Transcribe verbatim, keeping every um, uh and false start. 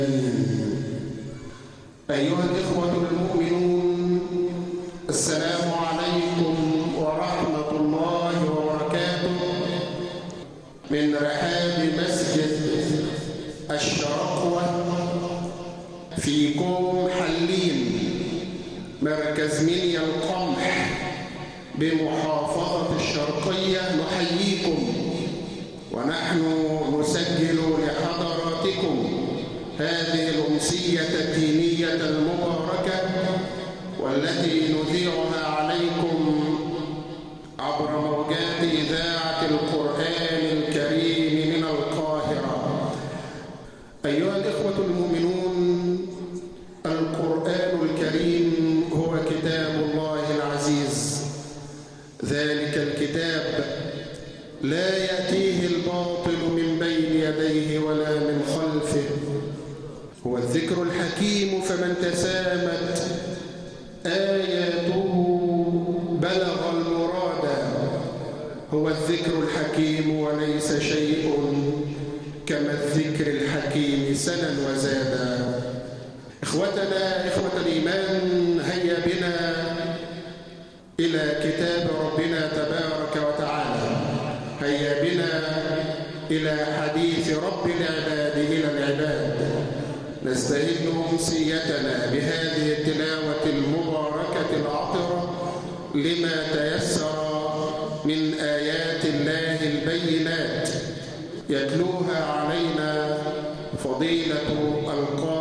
أيها الإخوة المؤمنون، السلام عليكم ورحمة الله وبركاته من رحاب مسجد الشرقوة في كوم حلين، مركز منيا القمح بمحافظة الشرقية. نحييكم ونحن نسجل لحضراتكم هذه الأمسية الدينية المباركة والتي نذيعها عليكم عبر موجات إذاعة القرآن الكريم من القاهرة. أيها الإخوة المؤمنون، القرآن الكريم هو كتاب الله العزيز، ذلك الكتاب لا يأتيه الباطل من بين يديه ولا من خلفه، هو الذكر الحكيم، فمن تسامت آياته بلغ المراد. هو الذكر الحكيم وليس شيء كما الذكر الحكيم سنا وزادا. إخوتنا إخوة الإيمان، هيا بنا إلى كتاب ربنا تبارك وتعالى، هيا بنا إلى حديث رب العباد إلى العباد. نستهل أمسيتنا بهذه التلاوة المباركة العطرة لما تيسر من آيات الله البينات، يتلوها علينا فضيلة القارئ